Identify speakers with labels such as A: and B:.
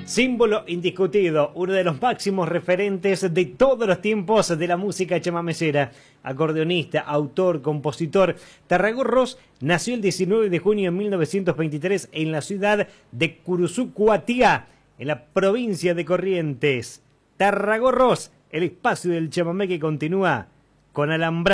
A: Símbolo indiscutido, uno de los máximos referentes de todos los tiempos de la música chamamecera. Acordeonista, autor, compositor, Tarragó Ros nació el 19 de junio de 1923 en la ciudad de Curuzucuatiá, en la provincia de Corrientes. Tarragó Ros, el espacio del chamamé que continúa con Alambrado.